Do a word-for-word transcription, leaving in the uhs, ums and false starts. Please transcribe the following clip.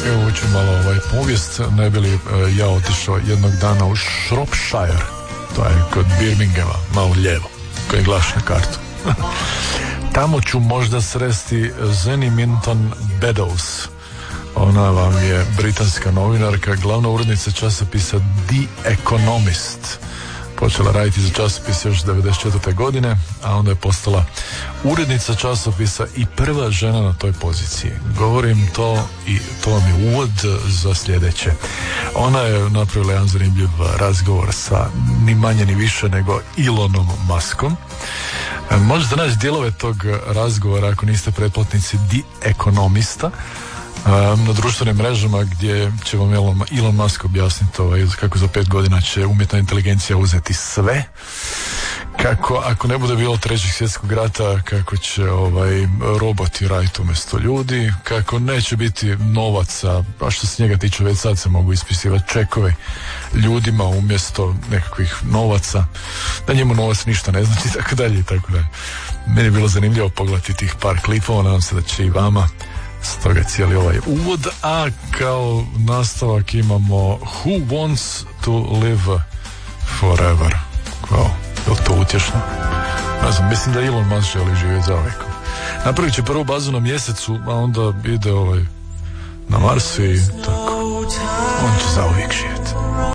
Evo ću malo ovaj povijest, ne bi li e, ja otišao jednog dana u Shropshire, to je kod Birminghama, malo lijevo, koji glaš na kartu. Tamo ću možda sresti Zenny Minton Beddoes. Ona vam je britanska novinarka, glavna urednica časopisa The Economist. Počela raditi za časopis još devedeset četvrte godine, a onda je postala urednica časopisa i prva žena na toj poziciji. Govorim to i to vam je uvod za sljedeće. Ona je napravila jedan zanimljiv razgovor sa ni manje ni više nego Elonom Muskom. Možete naći dijelove tog razgovora ako niste pretplatnici The Economista na društvenim mrežama, gdje će vam Elon, Elon Musk objasniti ovaj, kako za pet godina će umjetna inteligencija uzeti sve, kako ako ne bude bilo trećeg svjetskog rata, kako će ovaj, roboti raditi umjesto ljudi, kako neće biti novaca, a što se njega tiče već sad se mogu ispisivati čekove ljudima umjesto nekakvih novaca, da njemu novac ništa ne znači, tako dalje i tako dalje. Meni je bilo zanimljivo pogledati tih par klipova, nadam se da će i vama. Stoga cijeli ovaj uvod, a kao nastavak imamo Who Wants to Live Forever. Kao, je li to utješno? Ne znam, mislim da Elon Musk želi živjeti za uvijek. Napravit će prvu bazu na mjesecu, a onda ide ovaj na Marsu i tako. On će za uvijek živjeti.